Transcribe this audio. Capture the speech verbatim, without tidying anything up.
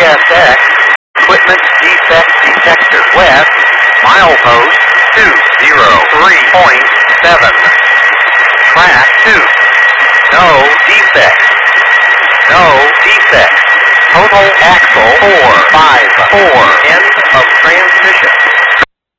S X, equipment defect detector west, milepost two zero three point seven. Track two. No defects. No defects. Total axle four five four. End of transmission.